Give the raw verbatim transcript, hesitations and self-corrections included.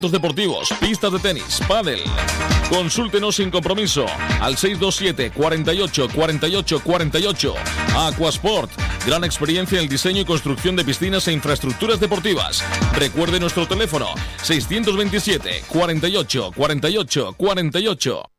deportivos, pistas de tenis, pádel. Consúltenos sin compromiso al seis dos siete, cuarenta y ocho, cuarenta y ocho, cuarenta y ocho. Aquasport, gran experiencia en el diseño y construcción de piscinas e infraestructuras deportivas. Recuerde nuestro teléfono seiscientos veintisiete, cuarenta y ocho, cuarenta y ocho, cuarenta y ocho.